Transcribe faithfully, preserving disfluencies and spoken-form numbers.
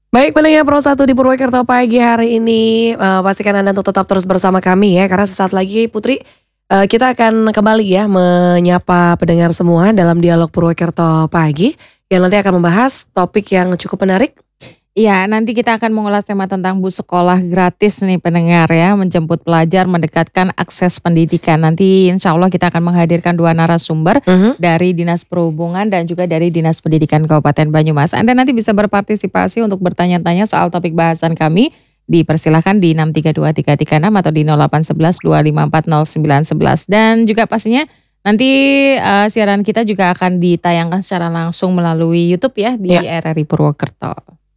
Baik, pendengar Pro satu di Purwokerto pagi hari ini, eee, pastikan Anda untuk tetap terus bersama kami ya, karena sesaat lagi Putri, eee, kita akan kembali ya menyapa pendengar semua dalam dialog Purwokerto pagi, yang nanti akan membahas topik yang cukup menarik. Iya, nanti kita akan mengulas tema tentang bus sekolah gratis nih pendengar ya, menjemput pelajar mendekatkan akses pendidikan. Nanti insya Allah kita akan menghadirkan dua narasumber Mhm. dari Dinas Perhubungan dan juga dari Dinas Pendidikan Kabupaten Banyumas. Anda nanti bisa berpartisipasi untuk bertanya-tanya soal topik bahasan kami. Dipersilahkan di enam tiga dua tiga tiga enam atau di nol delapan satu satu dua lima empat nol sembilan satu satu. Dan juga pastinya nanti eh, siaran kita juga akan ditayangkan secara langsung melalui YouTube ya di Ya. R R I Purwokerto.